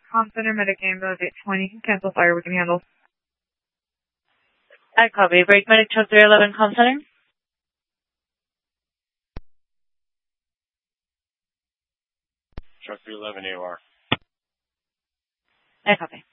Com Center, Medic Ambulance 820. Cancel fire, we can handle. I copy. Break Medic Truck 311, Com Center. Truck 311 AOR. I copy.